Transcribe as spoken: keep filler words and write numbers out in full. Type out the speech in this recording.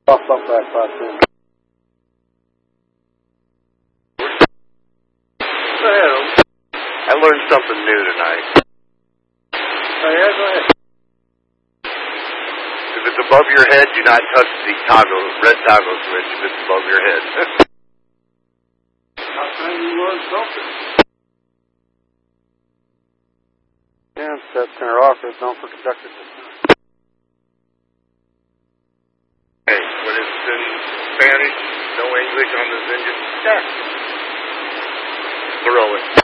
Off off that five ten. Go ahead. I learned something new tonight. Oh yeah, go ahead. If it's above your head, do not touch the toggle, red toggle switch if it's above your head. How can you learn something? And set center off is known for conductor system. Hey, when it's in Spanish, no English on this engine, yeah. Throw it.